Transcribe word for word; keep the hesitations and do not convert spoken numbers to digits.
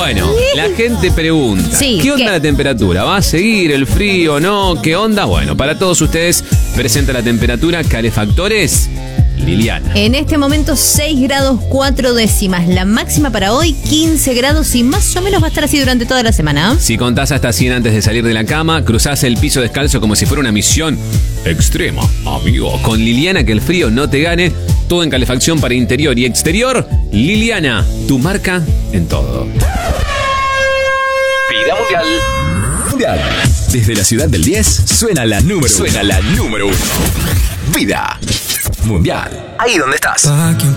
Bueno, la gente pregunta, Sí, ¿qué onda ¿qué? la temperatura? ¿Va a seguir el frío o no? ¿Qué onda? Bueno, para todos ustedes presenta la temperatura calefactores Liliana. En este momento seis grados cuatro décimas. La máxima para hoy quince grados y más o menos va a estar así durante toda la semana. Si contás hasta cien antes de salir de la cama, cruzás el piso descalzo como si fuera una misión extrema, amigo. Con Liliana, que el frío no te gane. Todo en calefacción para interior y exterior. Liliana, tu marca en todo. Vida Mundial. Mundial. Desde la ciudad del diez suena la número uno. Suena la número uno. Vida Mundial. Ahí donde estás.